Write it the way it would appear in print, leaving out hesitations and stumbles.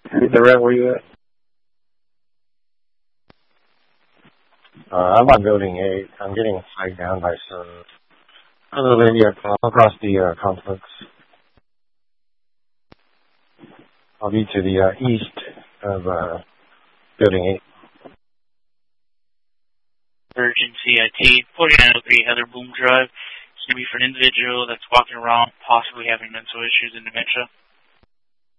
The red, where you at? I'm on building 8. I'm getting flagged down by some other lady across the complex. I'll be to the east of building 8. Emergency IT, 4903 Heather Boom Drive. It's going to be for an individual that's walking around, possibly having mental issues and dementia.